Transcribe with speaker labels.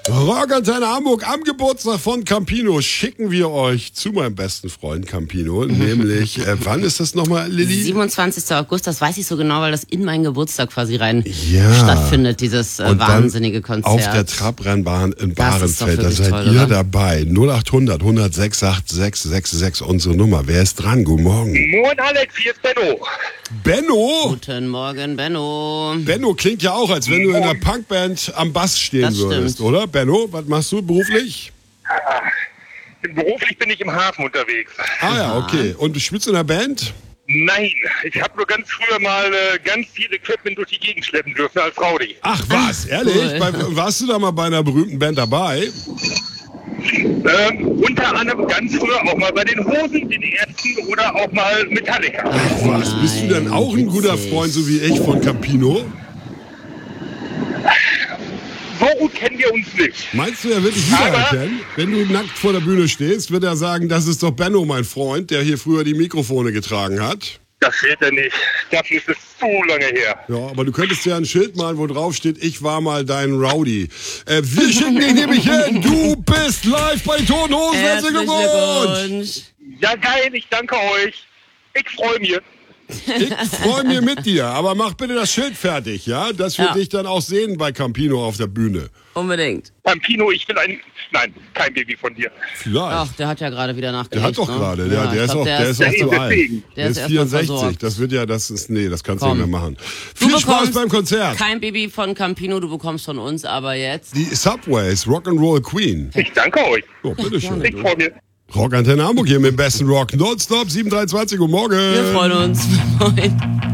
Speaker 1: Rockantenne Hamburg am Geburtstag von Campino schicken wir euch zu meinem besten Freund Campino. Nämlich, wann ist das nochmal, Lilly?
Speaker 2: 27. August, das weiß ich so genau, weil das in meinen Geburtstag quasi rein
Speaker 1: stattfindet,
Speaker 2: dieses wahnsinnige Konzert.
Speaker 1: Auf der Trabrennbahn in Bahrenfeld, da seid
Speaker 2: toll,
Speaker 1: ihr
Speaker 2: oder?
Speaker 1: dabei. 0800 106 8666 unsere Nummer. Wer ist dran? Guten Morgen.
Speaker 3: Moin Alex, hier ist Benno.
Speaker 1: Benno?
Speaker 2: Guten Morgen, Benno.
Speaker 1: Benno klingt ja auch, als wenn du in einer Punkband am Bass stehen
Speaker 2: Das
Speaker 1: würdest,
Speaker 2: stimmt.
Speaker 1: oder? Benno, was machst du beruflich?
Speaker 3: Beruflich bin ich im Hafen unterwegs.
Speaker 1: Ah ja, okay. Und du spielst in einer Band?
Speaker 3: Nein, ich habe nur ganz früher mal ganz viel Equipment durch die Gegend schleppen dürfen als Rowdy.
Speaker 1: Ach was, ehrlich?
Speaker 2: Cool.
Speaker 1: Warst du da mal bei einer berühmten Band dabei?
Speaker 3: Unter anderem ganz früher auch mal bei den Hosen, den Ärzten oder auch mal Metallica.
Speaker 1: Ach was, bist du denn auch ein guter
Speaker 2: witzig.
Speaker 1: Freund, so wie ich, von Campino?
Speaker 3: So gut kennen wir uns nicht.
Speaker 1: Meinst du, er wird dich wiedererkennen? Wenn du nackt vor der Bühne stehst, wird er sagen, das ist doch Benno, mein Freund, der hier früher die Mikrofone getragen hat?
Speaker 3: Das wird er nicht. Dafür ist es zu lange her.
Speaker 1: Ja, aber du könntest ja ein Schild malen, wo drauf steht, ich war mal dein Rowdy. Wir schicken dich nämlich hin, du bist live bei Toten Hosen. Herzlichen Glückwunsch!
Speaker 3: Ja geil, ich danke euch. Ich freue mich.
Speaker 1: Ich freue mich mit dir, aber mach bitte das Schild fertig, ja? Dass wir dich dann auch sehen bei Campino auf der Bühne.
Speaker 2: Unbedingt.
Speaker 3: Campino, ich will Nein, kein Baby von dir.
Speaker 1: Vielleicht.
Speaker 2: Ach, der hat ja gerade wieder nachgelegt.
Speaker 1: Der hat doch
Speaker 2: ne?
Speaker 1: gerade,
Speaker 2: Ja,
Speaker 1: der
Speaker 2: ich
Speaker 1: ist
Speaker 2: glaub,
Speaker 1: auch zu alt.
Speaker 2: Der ist erst mal
Speaker 1: 64,
Speaker 2: versorgt.
Speaker 1: das wird ja, das kannst du
Speaker 2: Komm.
Speaker 1: nicht mehr machen.
Speaker 2: Du
Speaker 1: Viel Spaß
Speaker 2: bekommst
Speaker 1: beim Konzert.
Speaker 2: Kein Baby von Campino, du bekommst von uns, aber jetzt.
Speaker 1: Die Subways, Rock'n'Roll Queen.
Speaker 3: Ich danke euch.
Speaker 1: Oh, bitteschön.
Speaker 3: Ich freue mich.
Speaker 1: Rockantenne Hamburg hier mit dem besten Rock. Nonstop, 723 Uhr morgen.
Speaker 2: Wir freuen uns. Moin.